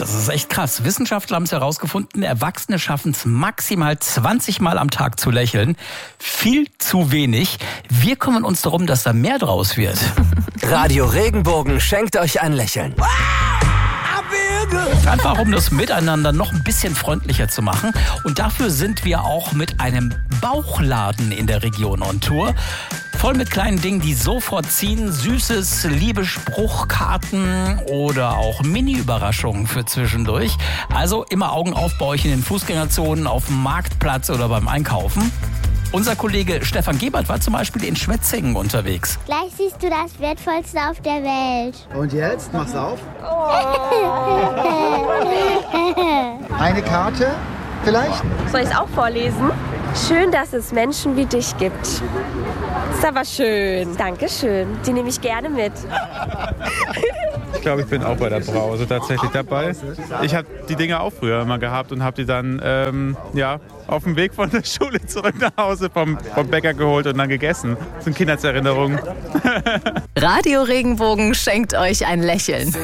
Das ist echt krass. Wissenschaftler haben es herausgefunden, Erwachsene schaffen es maximal 20 Mal am Tag zu lächeln. Viel zu wenig. Wir kümmern uns darum, dass da mehr draus wird. Radio Regenbogen schenkt euch ein Lächeln. Einfach um das Miteinander noch ein bisschen freundlicher zu machen. Und dafür sind wir auch mit einem Bauchladen in der Region on Tour. Voll mit kleinen Dingen, die sofort ziehen. Süßes Liebesspruchkarten oder auch Mini-Überraschungen für zwischendurch. Also immer Augen auf bei euch in den Fußgängerzonen, auf dem Marktplatz oder beim Einkaufen. Unser Kollege Stefan Gebert war zum Beispiel in Schwetzingen unterwegs. Gleich siehst du das Wertvollste auf der Welt. Und jetzt? Mach's auf. Eine Karte vielleicht? Soll ich es auch vorlesen? Schön, dass es Menschen wie dich gibt. Ist aber schön. Dankeschön. Die nehme ich gerne mit. Ich glaube, ich bin auch bei der Brause tatsächlich dabei. Ich habe die Dinge auch früher immer gehabt und habe die dann auf dem Weg von der Schule zurück nach Hause vom Bäcker geholt und dann gegessen. Das sind Kindheitserinnerungen. Radio Regenbogen schenkt euch ein Lächeln.